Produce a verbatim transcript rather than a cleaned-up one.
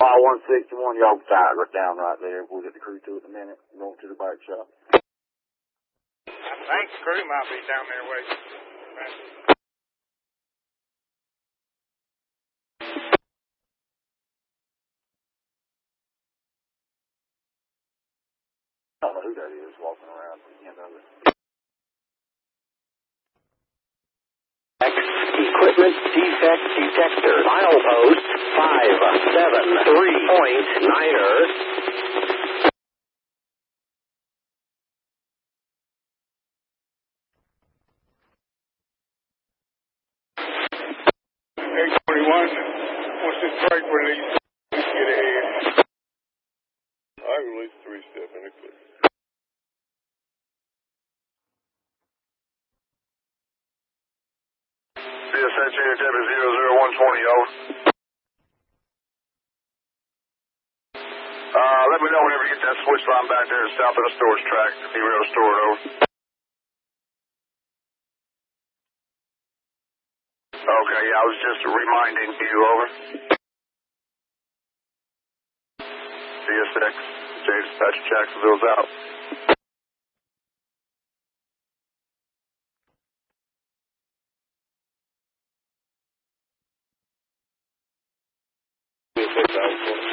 File one sixty-one, y'all tied right down right there. We'll get the crew to it in a minute. Going to the bike shop. I think the crew might be down there waiting. I don't know who that is walking around at the end of it. Equipment defect detector. Milepost five seven three point niner. eight twenty-one, once this brake release, get ahead. I released three step in the clip. C S H Unit David zero zero one twenty, over. Uh, let me know whenever you get that switch line back there south of the storage track. Be real to store it, over. Okay, yeah, I was just reminding you, over. C S X, J Dispatch Jacksonville's out. C S X out.